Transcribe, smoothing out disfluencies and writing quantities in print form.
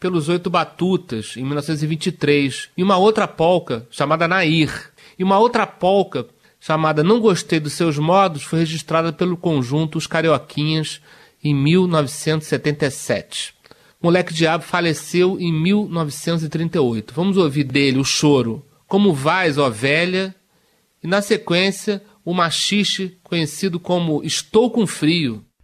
pelos Oito Batutas, em 1923, e uma outra polca chamada Nair. E uma outra polca chamada Não Gostei dos Seus Modos foi registrada pelo conjunto Os Carioquinhas em 1977. Moleque Diabo faleceu em 1938. Vamos ouvir dele o choro Como Vais, ó Velha, e na sequência o machixe conhecido como Estou com Frio.